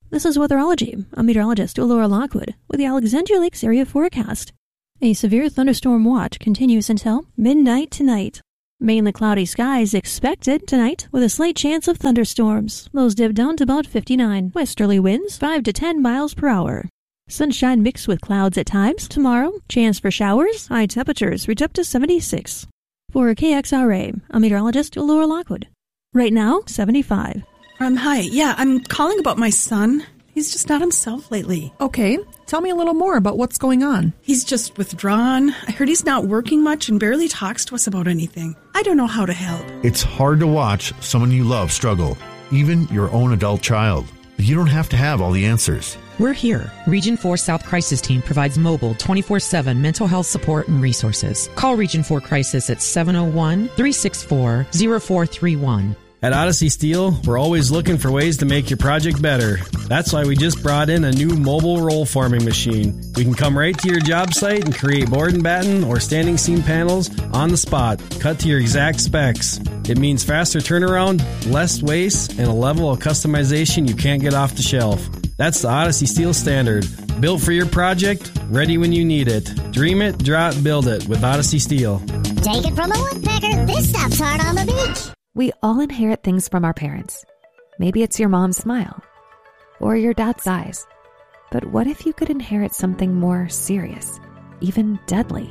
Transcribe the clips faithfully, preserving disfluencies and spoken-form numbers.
This is Weatherology. I'm meteorologist Laura Lockwood with the Alexandria Lakes area forecast. A severe thunderstorm watch continues until midnight tonight. Mainly cloudy skies expected tonight with a slight chance of thunderstorms. Those dip down to about fifty-nine. Westerly winds five to ten miles per hour. Sunshine mixed with clouds at times. Tomorrow, chance for showers. High temperatures reach up to seventy-six. For K X R A, I'm meteorologist Laura Lockwood. Right now, seventy-five. Um, hi. Yeah, I'm calling about my son. He's just not himself lately. Okay. Tell me a little more about what's going on. He's just withdrawn. I heard he's not working much and barely talks to us about anything. I don't know how to help. It's hard to watch someone you love struggle, even your own adult child. But you don't have to have all the answers. We're here. Region four South Crisis Team provides mobile twenty-four seven mental health support and resources. Call Region four Crisis at seven oh one, three six four, oh four three one. At Odyssey Steel, we're always looking for ways to make your project better. That's why we just brought in a new mobile roll forming machine. We can come right to your job site and create board and batten or standing seam panels on the spot, cut to your exact specs. It means faster turnaround, less waste, and a level of customization you can't get off the shelf. That's the Odyssey Steel standard. Built for your project, ready when you need it. Dream it, draw it, build it with Odyssey Steel. Take it from a woodpecker, this stops hard on the beach. We all inherit things from our parents. Maybe it's your mom's smile or your dad's eyes. But what if you could inherit something more serious, even deadly?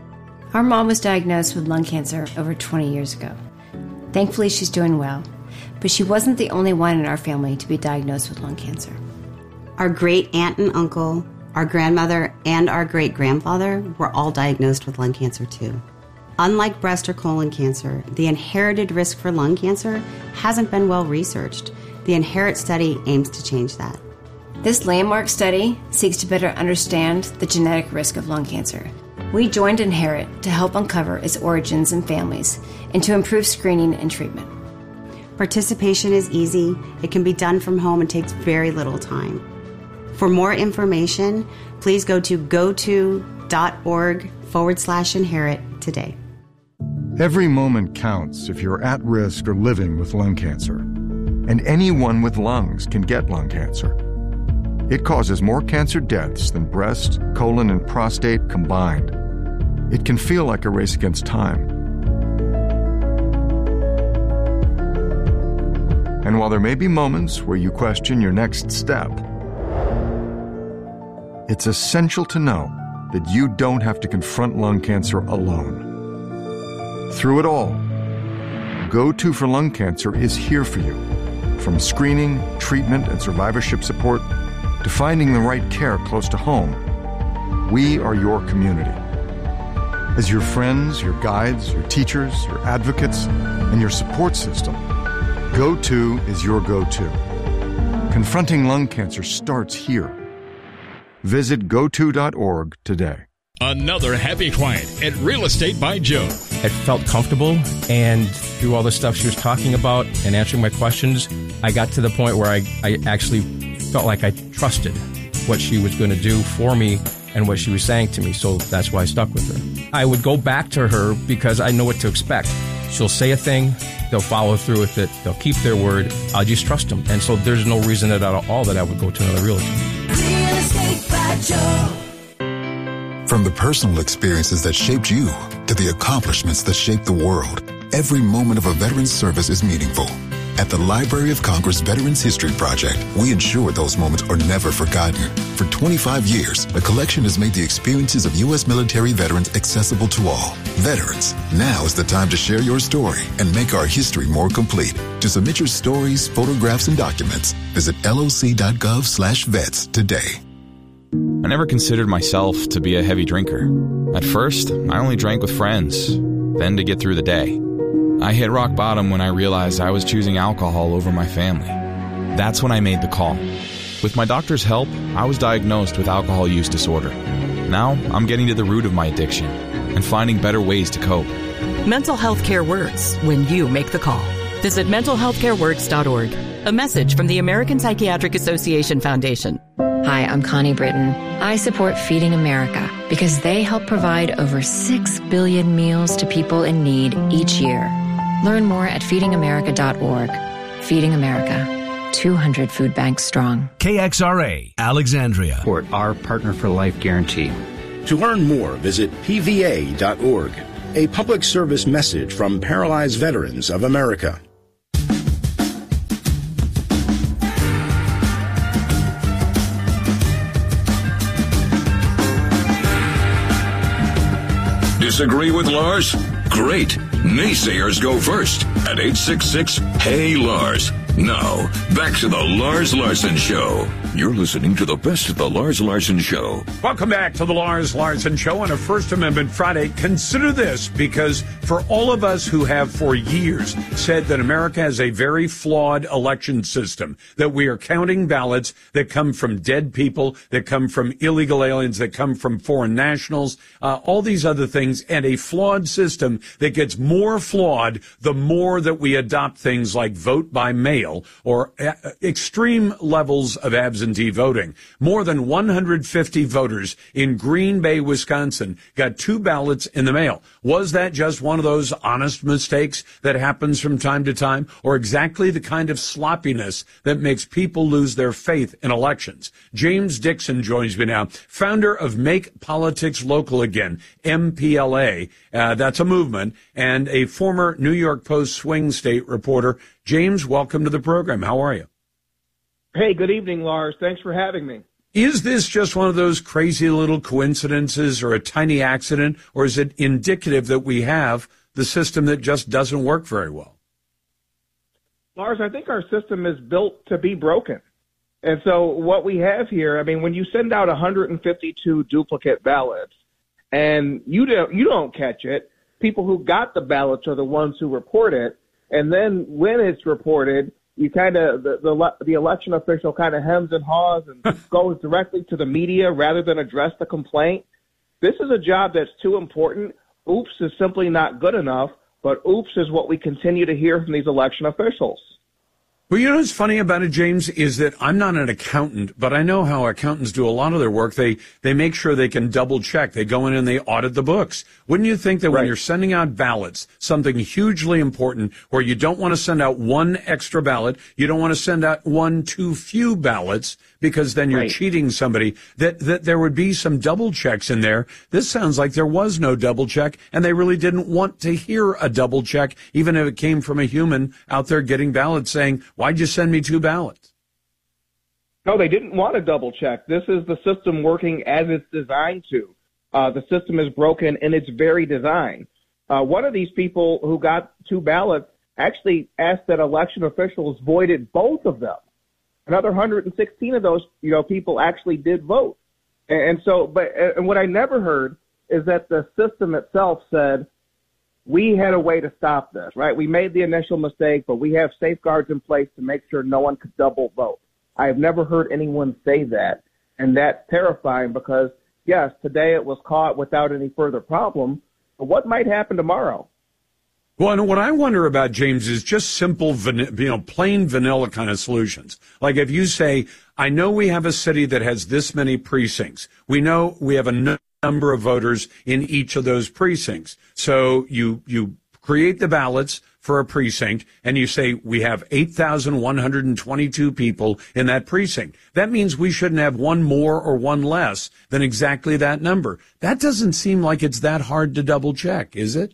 Our mom was diagnosed with lung cancer over twenty years ago. Thankfully, she's doing well, but she wasn't the only one in our family to be diagnosed with lung cancer. Our great aunt and uncle, our grandmother, and our great-grandfather were all diagnosed with lung cancer too. Unlike breast or colon cancer, the inherited risk for lung cancer hasn't been well researched. The INHERIT study aims to change that. This landmark study seeks to better understand the genetic risk of lung cancer. We joined INHERIT to help uncover its origins and families and to improve screening and treatment. Participation is easy. It can be done from home and takes very little time. For more information, please go to goto.org forward slash inherit today. Every moment counts if you're at risk or living with lung cancer. And anyone with lungs can get lung cancer. It causes more cancer deaths than breast, colon, and prostate combined. It can feel like a race against time. And while there may be moments where you question your next step, it's essential to know that you don't have to confront lung cancer alone. Through it all, GoTo for Lung Cancer is here for you. From screening, treatment, and survivorship support to finding the right care close to home, we are your community. As your friends, your guides, your teachers, your advocates, and your support system, GoTo is your go-to. Confronting lung cancer starts here. Visit goto dot org today. Another happy client at Real Estate by Joe. I felt comfortable, and through all the stuff she was talking about and answering my questions, I got to the point where I, I actually felt like I trusted what she was going to do for me and what she was saying to me, so that's why I stuck with her. I would go back to her because I know what to expect. She'll say a thing, they'll follow through with it, they'll keep their word, I'll just trust them. And so there's no reason at all that I would go to another realtor. Real Estate by Joe. From the personal experiences that shaped you to the accomplishments that shaped the world, every moment of a veteran's service is meaningful. At the Library of Congress Veterans History Project, we ensure those moments are never forgotten. For twenty-five years, the collection has made the experiences of U S military veterans accessible to all. Veterans, now is the time to share your story and make our history more complete. To submit your stories, photographs, and documents, visit loc.gov slash vets today. I never considered myself to be a heavy drinker. At first, I only drank with friends, then to get through the day. I hit rock bottom when I realized I was choosing alcohol over my family. That's when I made the call. With my doctor's help, I was diagnosed with alcohol use disorder. Now, I'm getting to the root of my addiction and finding better ways to cope. Mental health care works when you make the call. Visit mental health care works dot org. A message from the American Psychiatric Association Foundation. Hi, I'm Connie Britton. I support Feeding America because they help provide over six billion meals to people in need each year. Learn more at feeding america dot org. Feeding America, two hundred food banks strong. K X R A, Alexandria. Or our Partner for Life guarantee. To learn more, visit P V A dot org. A public service message from Paralyzed Veterans of America. Disagree with Lars? Great. Naysayers go first at eight six six, Hey Lars. Now, back to the Lars Larson Show. You're listening to the best of the Lars Larson Show. Welcome back to the Lars Larson Show on a First Amendment Friday. Consider this, because for all of us who have for years said that America has a very flawed election system, that we are counting ballots that come from dead people, that come from illegal aliens, that come from foreign nationals, uh, all these other things, and a flawed system that gets more flawed the more that we adopt things like vote by mail or uh, extreme levels of absentee voting. More than one hundred fifty voters in Green Bay, Wisconsin got two ballots in the mail. Was that just one of those honest mistakes that happens from time to time, or exactly the kind of sloppiness that makes people lose their faith in elections? James Dixon joins me now, founder of Make Politics Local Again, M P L A. Uh, that's a movement, and a former New York Post swing state reporter. James, welcome to the program. How are you? Hey, good evening, Lars. Thanks for having me. Is this just one of those crazy little coincidences or a tiny accident, or is it indicative that we have the system that just doesn't work very well? Lars, I think our system is built to be broken. And so what we have here, I mean, when you send out one hundred fifty-two duplicate ballots and you don't, you don't catch it, people who got the ballots are the ones who report it. And then when it's reported, you kind of, the, the the election official kind of hems and haws and goes directly to the media rather than address the complaint. This is a job that's too important. Oops is simply not good enough, but oops is what we continue to hear from these election officials. Well, you know what's funny about it, James, is that I'm not an accountant, but I know how accountants do a lot of their work. They they make sure they can double check. They go in and they audit the books. Wouldn't you think that when Right. you're sending out ballots, something hugely important, where you don't want to send out one extra ballot, you don't want to send out one too few ballots, because then you're Right. cheating somebody, that, that there would be some double checks in there? This sounds like there was no double check, and they really didn't want to hear a double check, even if it came from a human out there getting ballots saying, why'd you send me two ballots? No, they didn't want to double check. This is the system working as it's designed to. Uh, the system is broken in its very design. Uh, one of these people who got two ballots actually asked that election officials voided both of them. Another one hundred sixteen of those, you know, people actually did vote. And, and so, but, and what I never heard is that the system itself said, we had a way to stop this, right? We made the initial mistake, but we have safeguards in place to make sure no one could double vote. I have never heard anyone say that. And that's terrifying because, yes, today it was caught without any further problem. But what might happen tomorrow? Well, and what I wonder about, James, is just simple, van- you know, plain vanilla kind of solutions. Like if you say, I know we have a city that has this many precincts. We know we have a n- number of voters in each of those precincts. So you, you create the ballots for a precinct and you say we have eight thousand one hundred twenty-two people in that precinct. That means we shouldn't have one more or one less than exactly that number. That doesn't seem like it's that hard to double check, is it?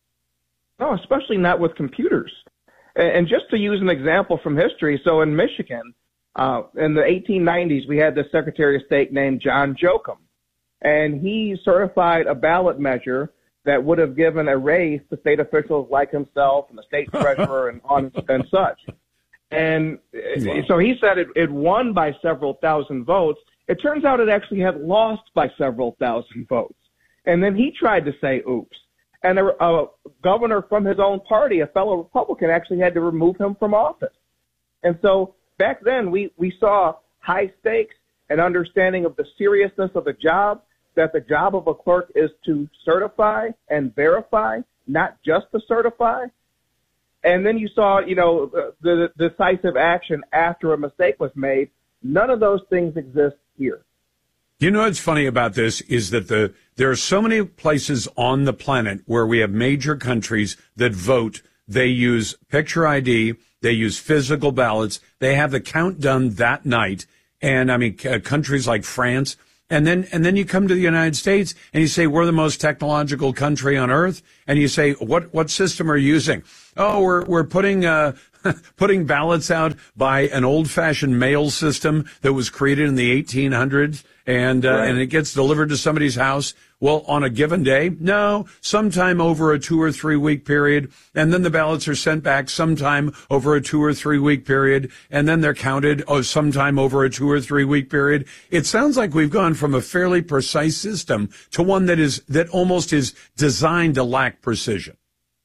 No, especially not with computers. And just to use an example from history, so in Michigan, uh, in the eighteen nineties, we had this Secretary of State named John Joachim, and he certified a ballot measure that would have given a raise to state officials like himself and the state treasurer and on and such. And wow. So he said it, it won by several thousand votes. It turns out it actually had lost by several thousand votes. And then he tried to say, oops. And a, a governor from his own party, a fellow Republican, actually had to remove him from office. And so back then we, we saw high stakes and understanding of the seriousness of the job, that the job of a clerk is to certify and verify, not just to certify. And then you saw, you know, the, the decisive action after a mistake was made. None of those things exist here. You know what's funny about this is that the there are so many places on the planet where we have major countries that vote. They use picture I D. They use physical ballots. They have the count done that night. And I mean, c- countries like France. And then, and then you come to the United States and you say, we're the most technological country on earth. And you say, what, what system are you using? Oh, we're, we're putting, uh, putting ballots out by an old fashioned mail system that was created in the eighteen hundreds. And, uh, right. and it gets delivered to somebody's house. Well, on a given day? No, sometime over a two or three week period. And then the ballots are sent back sometime over a two or three week period. And then they're counted oh, sometime over a two or three week period. It sounds like we've gone from a fairly precise system to one that is, that almost is designed to lack precision.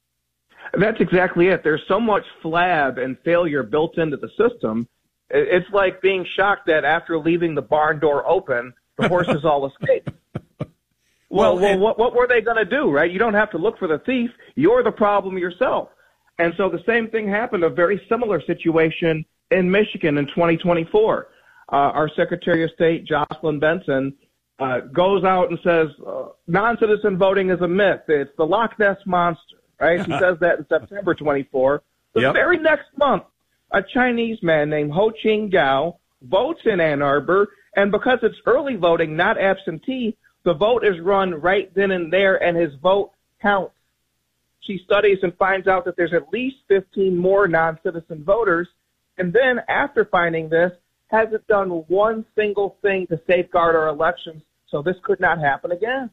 That's exactly it. There's so much flab and failure built into the system. It's like being shocked that after leaving the barn door open, the horses all escaped. Well, well, well, what, what were they going to do, right? You don't have to look for the thief. You're the problem yourself. And so the same thing happened, a very similar situation in Michigan in twenty twenty-four. Uh, our Secretary of State, Jocelyn Benson, uh, goes out and says, uh, non-citizen voting is a myth. It's the Loch Ness Monster, right? She says that in September twenty-fourth. The yep. very next month, a Chinese man named Ho Ching Gao votes in Ann Arbor, and because it's early voting, not absentee, the vote is run right then and there, and his vote counts. She studies and finds out that there's at least fifteen more non-citizen voters, and then after finding this, hasn't done one single thing to safeguard our elections, so this could not happen again.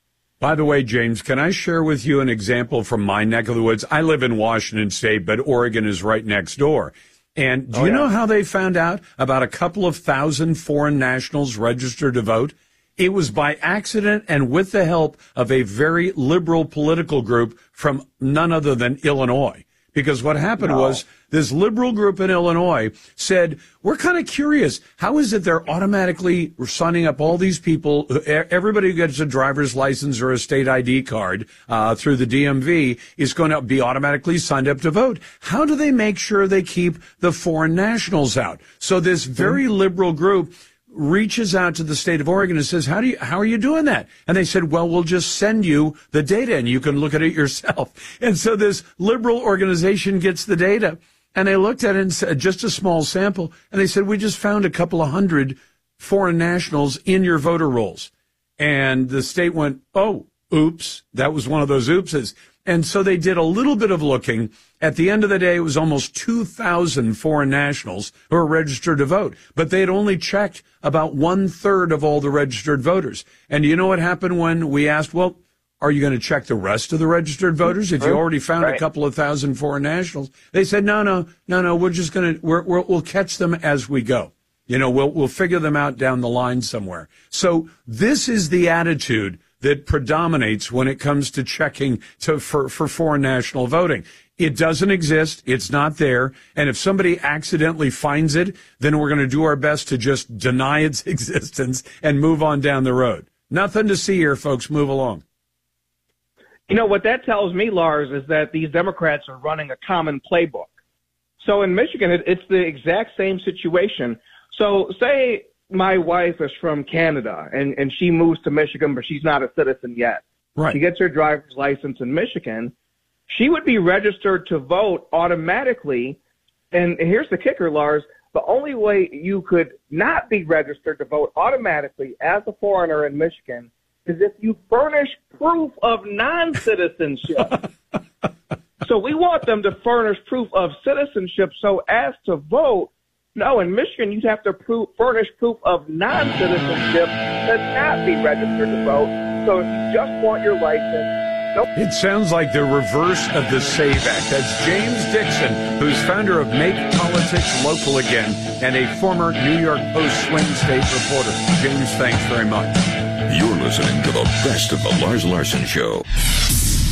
By the way, James, can I share with you an example from my neck of the woods? I live in Washington State, but Oregon is right next door. And do oh, you yeah. know how they found out about a couple of thousand foreign nationals registered to vote? It was by accident and with the help of a very liberal political group from none other than Illinois. Because what happened no. was this liberal group in Illinois said, we're kind of curious. How is it they're automatically signing up all these people? Everybody who gets a driver's license or a state I D card uh, through the D M V is going to be automatically signed up to vote. How do they make sure they keep the foreign nationals out? So this very mm-hmm. liberal group reaches out to the state of Oregon and says, how do you, how are you doing that? And they said, well, we'll just send you the data and you can look at it yourself. And so this liberal organization gets the data and they looked at it and said, just a small sample. And they said, we just found a couple of hundred foreign nationals in your voter rolls. And the state went, oh, oops. That was one of those oopses. And so they did a little bit of looking. At the end of the day, it was almost two thousand foreign nationals who were registered to vote. But they had only checked about one-third of all the registered voters. And you know what happened when we asked, well, are you going to check the rest of the registered voters if you already found right. a couple of thousand foreign nationals? They said, no, no, no, no, we're just going to, we're, we're, we'll catch them as we go. You know, we'll, we'll figure them out down the line somewhere. So this is the attitude that predominates when it comes to checking to, for, for foreign national voting. It doesn't exist. It's not there. And if somebody accidentally finds it, then we're going to do our best to just deny its existence and move on down the road. Nothing to see here, folks. Move along. You know, what that tells me, Lars, is that these Democrats are running a common playbook. So in Michigan, it, it's the exact same situation. So say my wife is from Canada and, and she moves to Michigan, but she's not a citizen yet. Right. She gets her driver's license in Michigan. She would be registered to vote automatically. And here's the kicker, Lars. The only way you could not be registered to vote automatically as a foreigner in Michigan is if you furnish proof of non-citizenship. So we want them to furnish proof of citizenship so as to vote. No, in Michigan, you'd have to prove, furnish proof of non-citizenship to not be registered to vote. So if you just want your license, nope. It sounds like the reverse of the SAVE Act. That's James Dixon, who's founder of Make Politics Local Again and a former New York Post swing state reporter. James, thanks very much. You're listening to the best of the Lars Larson Show.